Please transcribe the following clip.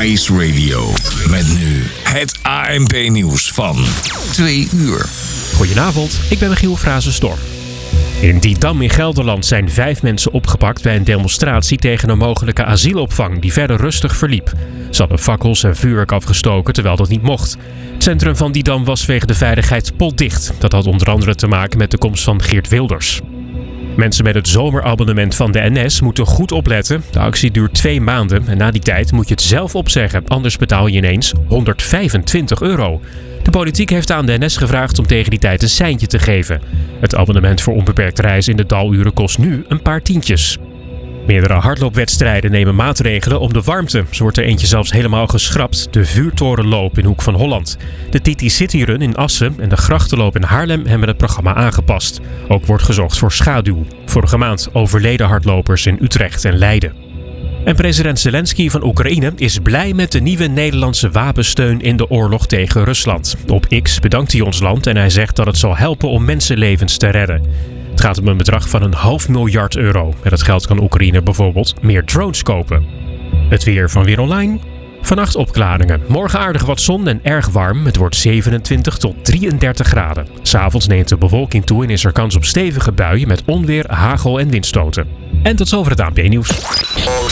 Ice Radio. Met nu het ANP-nieuws van 2 uur. Goedenavond, ik ben Michiel Frazenstorm. In Didam in Gelderland zijn 5 mensen opgepakt bij een demonstratie tegen een mogelijke asielopvang die verder rustig verliep. Ze hadden fakkels en vuurwerk afgestoken terwijl dat niet mocht. Het centrum van Didam was wegen de veiligheid potdicht. Dat had onder andere te maken met de komst van Geert Wilders. Mensen met het zomerabonnement van de NS moeten goed opletten. De actie duurt 2 maanden en na die tijd moet je het zelf opzeggen. Anders betaal je ineens €125. De politiek heeft aan de NS gevraagd om tegen die tijd een seintje te geven. Het abonnement voor onbeperkt reizen in de daluren kost nu een paar tientjes. Meerdere hardloopwedstrijden nemen maatregelen om de warmte. Zo wordt er eentje zelfs helemaal geschrapt. De Vuurtorenloop in Hoek van Holland. De TT City Run in Assen en de Grachtenloop in Haarlem hebben het programma aangepast. Ook wordt gezocht voor schaduw. Vorige maand overleden hardlopers in Utrecht en Leiden. En president Zelensky van Oekraïne is blij met de nieuwe Nederlandse wapensteun in de oorlog tegen Rusland. Op X bedankt hij ons land en hij zegt dat het zal helpen om mensenlevens te redden. Het gaat om een bedrag van €500 miljoen. Met dat geld kan Oekraïne bijvoorbeeld meer drones kopen. Het weer van Weer Online. Vannacht opklaringen. Morgen aardig wat zon en erg warm. Het wordt 27 tot 33 graden. 'S Avonds neemt de bewolking toe en is er kans op stevige buien met onweer, hagel en windstoten. En tot zover het ANP-nieuws. All